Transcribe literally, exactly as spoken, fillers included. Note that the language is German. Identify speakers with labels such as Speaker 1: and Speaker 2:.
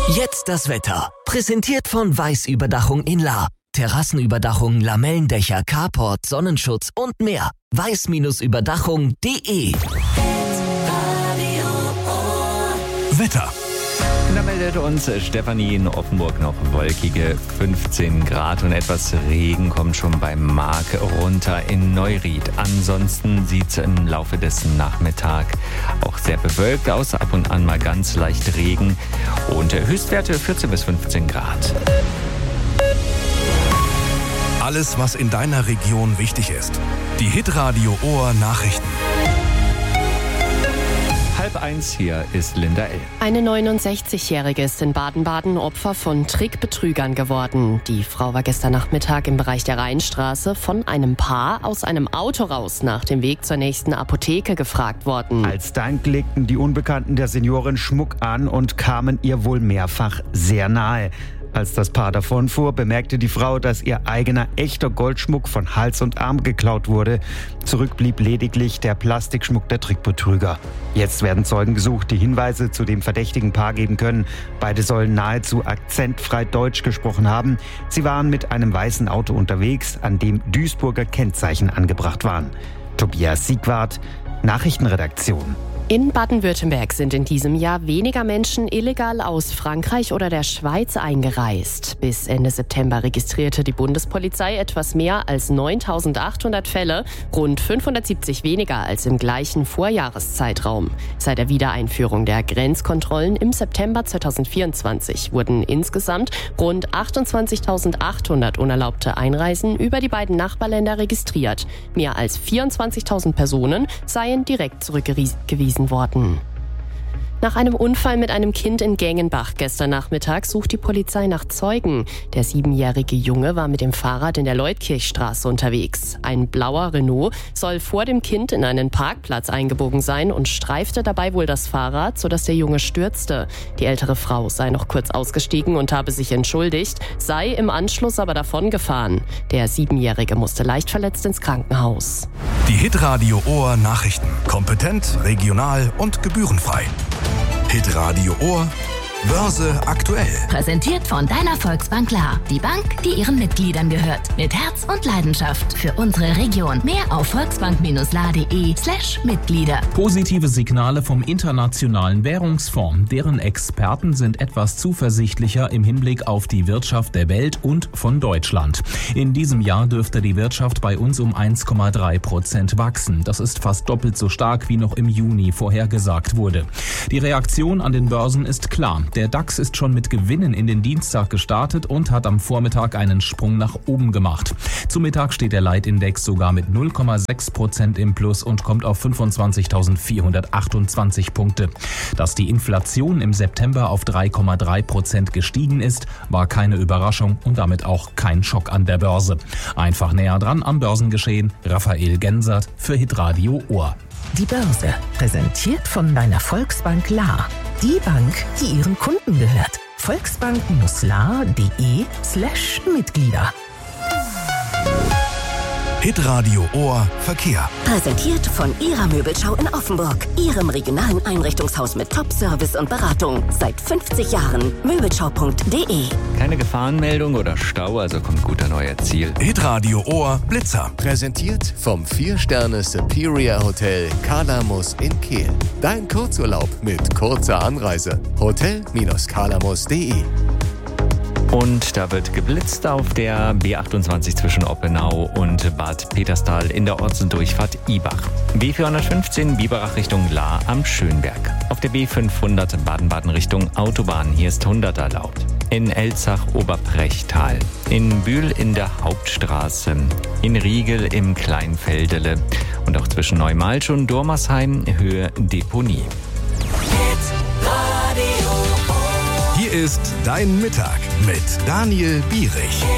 Speaker 1: Jetzt das Wetter. Präsentiert von Weiß-Überdachung in Lahr. Terrassenüberdachung, Lamellendächer, Carport, Sonnenschutz und mehr. weiß Überdachung punkt de.
Speaker 2: Wetter.
Speaker 3: Da meldet uns Stefanie in Offenburg noch wolkige fünfzehn Grad und etwas Regen kommt schon beim Mark runter in Neuried. Ansonsten sieht es im Laufe des Nachmittags auch sehr bewölkt aus, ab und an mal ganz leicht Regen und Höchstwerte vierzehn bis fünfzehn Grad.
Speaker 2: Alles, was in deiner Region wichtig ist. Die Hitradio Ohr Nachrichten.
Speaker 3: Halb eins, hier ist Linda L.
Speaker 4: Eine neunundsechzigjährige ist in Baden-Baden Opfer von Trickbetrügern geworden. Die Frau war gestern Nachmittag im Bereich der Rheinstraße von einem Paar aus einem Auto raus nach dem Weg zur nächsten Apotheke gefragt worden.
Speaker 5: Alsdank legten die Unbekannten der Seniorin Schmuck an und kamen ihr wohl mehrfach sehr nahe. Als das Paar davonfuhr, bemerkte die Frau, dass ihr eigener echter Goldschmuck von Hals und Arm geklaut wurde. Zurück blieb lediglich der Plastikschmuck der Trickbetrüger. Jetzt werden Zeugen gesucht, die Hinweise zu dem verdächtigen Paar geben können. Beide sollen nahezu akzentfrei Deutsch gesprochen haben. Sie waren mit einem weißen Auto unterwegs, an dem Duisburger Kennzeichen angebracht waren. Tobias Siegwart, Nachrichtenredaktion.
Speaker 4: In Baden-Württemberg sind in diesem Jahr weniger Menschen illegal aus Frankreich oder der Schweiz eingereist. Bis Ende September registrierte die Bundespolizei etwas mehr als neuntausendachthundert Fälle, rund fünfhundertsiebzig weniger als im gleichen Vorjahreszeitraum. Seit der Wiedereinführung der Grenzkontrollen im September zweitausendvierundzwanzig wurden insgesamt rund achtundzwanzigtausendachthundert unerlaubte Einreisen über die beiden Nachbarländer registriert. Mehr als vierundzwanzigtausend Personen seien direkt zurückgewiesen worden. Nach einem Unfall mit einem Kind in Gengenbach gestern Nachmittag sucht die Polizei nach Zeugen. Der siebenjährige Junge war mit dem Fahrrad in der Leutkirchstraße unterwegs. Ein blauer Renault soll vor dem Kind in einen Parkplatz eingebogen sein und streifte dabei wohl das Fahrrad, sodass der Junge stürzte. Die ältere Frau sei noch kurz ausgestiegen und habe sich entschuldigt, sei im Anschluss aber davongefahren. Der Siebenjährige musste leicht verletzt ins Krankenhaus.
Speaker 2: Die Hitradio Ohr Nachrichten. Kompetent, regional und gebührenfrei. Hitradio Ohr, Börse aktuell.
Speaker 6: Präsentiert von deiner Volksbank Lahr. Die Bank, die ihren Mitgliedern gehört. Mit Herz und Leidenschaft für unsere Region. Mehr auf volksbank-lahr.de slash Mitglieder.
Speaker 7: Positive Signale vom Internationalen Währungsfonds. Deren Experten sind etwas zuversichtlicher im Hinblick auf die Wirtschaft der Welt und von Deutschland. In diesem Jahr dürfte die Wirtschaft bei uns um eins Komma drei Prozent wachsen. Das ist fast doppelt so stark, wie noch im Juni vorhergesagt wurde. Die Reaktion an den Börsen ist klar. Der DAX ist schon mit Gewinnen in den Dienstag gestartet und hat am Vormittag einen Sprung nach oben gemacht. Zum Mittag steht der Leitindex sogar mit null Komma sechs Prozent im Plus und kommt auf fünfundzwanzigtausendvierhundertachtundzwanzig Punkte. Dass die Inflation im September auf drei Komma drei Prozent gestiegen ist, war keine Überraschung und damit auch kein Schock an der Börse. Einfach näher dran am Börsengeschehen, Raphael Gensert für Hitradio Ohr.
Speaker 8: Die Börse, präsentiert von deiner Volksbank Lahr. Die Bank, die ihren Kunden gehört. volksbank-lahr.de slash Mitglieder.
Speaker 2: Hitradio Ohr Verkehr.
Speaker 9: Präsentiert von Ihrer Möbelschau in Offenburg. Ihrem regionalen Einrichtungshaus mit Top-Service und Beratung. Seit fünfzig Jahren. Möbelschau punkt de.
Speaker 3: Keine Gefahrenmeldung oder Stau, also kommt gut an euer Ziel.
Speaker 2: Hitradio Ohr Blitzer.
Speaker 10: Präsentiert vom vier Sterne Superior Hotel Kalamus in Kehl. Dein Kurzurlaub mit kurzer Anreise. hotel Bindestrich kalamus punkt de.
Speaker 3: Und da wird geblitzt auf der B achtundzwanzig zwischen Oppenau und Bad Peterstal in der Ortsdurchfahrt Ibach. B vierhundertfünfzehn Biberach Richtung Lahr am Schönberg. Auf der B fünfhundert Baden-Baden Richtung Autobahn, hier ist hundert erlaubt. In Elzach Oberbrechtal, in Bühl in der Hauptstraße, in Riegel im Kleinfeldele und auch zwischen Neumalsch und Dormersheim Höhe Deponie.
Speaker 2: Hier ist dein Mittag mit Daniel Bierich.